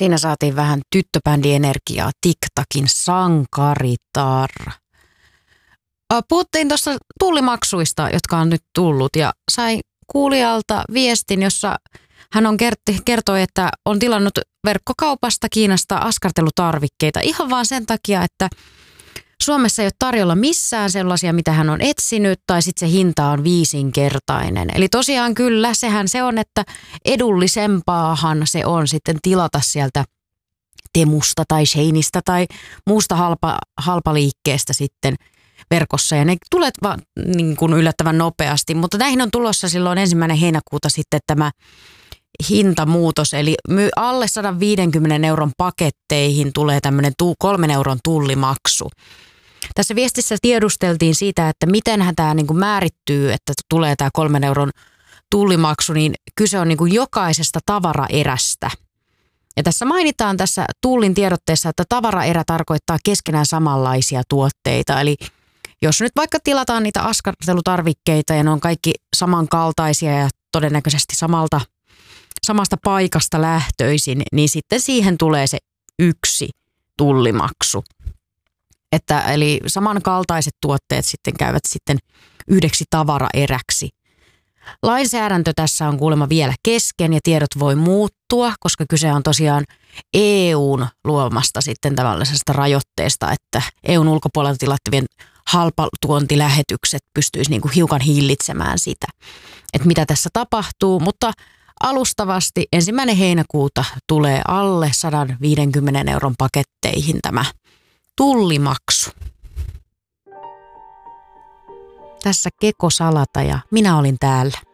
Siinä saatiin vähän tyttöbändienergiaa, TikTakin Sankaritar. Puhuttiin tuossa tullimaksuista, jotka on nyt tullut ja sai kuulijalta viestin, jossa hän kertoi, että on tilannut verkkokaupasta Kiinasta askartelutarvikkeita ihan vaan sen takia, että Suomessa ei ole tarjolla missään sellaisia, mitä hän on etsinyt, tai sitten se hinta on viisinkertainen. Eli tosiaan kyllä, sehän se on, että edullisempaahan se on sitten tilata sieltä Temusta tai Sheinistä tai muusta halpaliikkeestä sitten verkossa. Ja ne tulee vaan niin kuin yllättävän nopeasti, mutta näihin on tulossa silloin 1. heinäkuuta sitten tämä hintamuutos, eli alle 150 euron paketteihin tulee tämmöinen 3 euron tullimaksu. Tässä viestissä tiedusteltiin siitä, että mitenhän tämä niin kuin määrittyy, että tulee tämä 3 euron tullimaksu, niin kyse on niin kuin jokaisesta tavaraerästä. Ja tässä mainitaan tässä tullin tiedotteessa, että tavaraerä tarkoittaa keskenään samanlaisia tuotteita, eli jos nyt vaikka tilataan niitä askartelutarvikkeita ja ne on kaikki samankaltaisia ja todennäköisesti samasta paikasta lähtöisin, niin sitten siihen tulee se yksi tullimaksu. Eli samankaltaiset tuotteet sitten käyvät sitten yhdeksi tavaraeräksi. Lainsäädäntö tässä on kuulemma vielä kesken ja tiedot voi muuttua, koska kyse on tosiaan EUn luomasta sitten tällaisesta rajoitteesta, että EUn ulkopuolelta tilattavien halpatuontilähetykset pystyisi niin kuin hiukan hillitsemään sitä, että mitä tässä tapahtuu, mutta alustavasti 1. heinäkuuta tulee alle 150 euron paketteihin tämä tullimaksu. Tässä Keko Salata ja minä olin täällä.